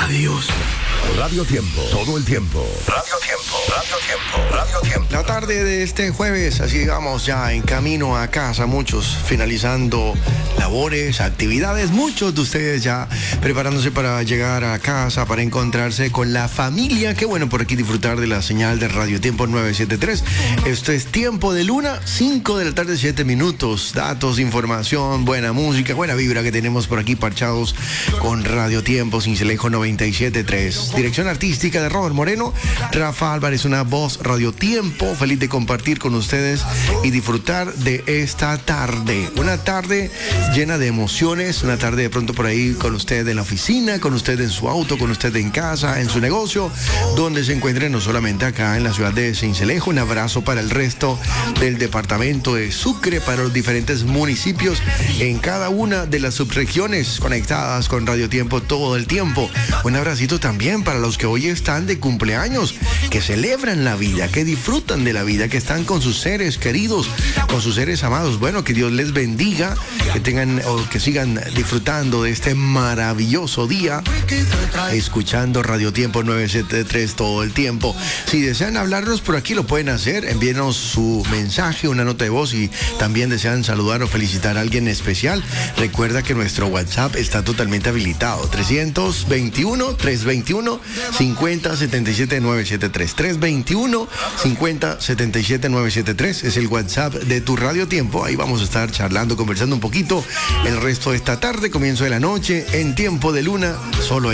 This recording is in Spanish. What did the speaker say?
Adiós. Radio Tiempo, todo el tiempo. Radio Tiempo, Radio Tiempo, Radio Tiempo. La tarde de este jueves, así vamos ya en camino a casa, muchos finalizando labores, actividades, muchos de ustedes ya preparándose para llegar a casa, para encontrarse con la familia. Qué bueno por aquí disfrutar de la señal de Radio Tiempo 973. Esto es Tiempo de Luna, 5 de la tarde, 7 minutos. Datos, información, buena música, buena vibra que tenemos por aquí parchados con Radio Tiempo, Sincelejo 97.3. Dirección artística de Robert Moreno, Rafa Álvarez, una voz Radio Tiempo. Feliz de compartir con ustedes y disfrutar de esta tarde. Una tarde llena de emociones, una tarde de pronto por ahí con usted en la oficina, con usted en su auto, con usted en casa, en su negocio, donde se encuentre, no solamente acá en la ciudad de Sincelejo. Un abrazo para el resto del departamento de Sucre, para los diferentes municipios en cada una de las subregiones conectadas con Radio Tiempo todo el tiempo. Un abracito también para los que hoy están de cumpleaños, que celebran la vida, que disfrutan de la vida, que están con sus seres queridos, con sus seres amados. Bueno, que Dios les bendiga, que tengan o que sigan disfrutando de este maravilloso día, escuchando Radio Tiempo 973 todo el tiempo. Si desean hablarnos por aquí, lo pueden hacer. Envíenos su mensaje, una nota de voz, y también desean saludar o felicitar a alguien especial. Recuerda que nuestro WhatsApp está totalmente habilitado. 321-5077-973. 321-5077-973 es el WhatsApp de tu Radio Tiempo. Ahí vamos a estar charlando, conversando un poquito el resto de esta tarde, comienzo de la noche, en Tiempo de Luna, solo en